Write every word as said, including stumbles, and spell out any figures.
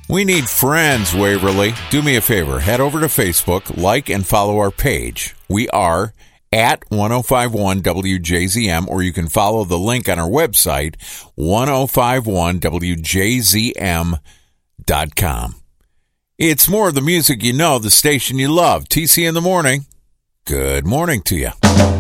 We need friends, Waverly. Do me a favor. Head over to Facebook, like and follow our page. We are at ten fifty-one W J Z M, or you can follow the link on our website, ten fifty-one W J Z M dot com. It's more of the music you know, the station you love. T C in the morning. Good morning to you.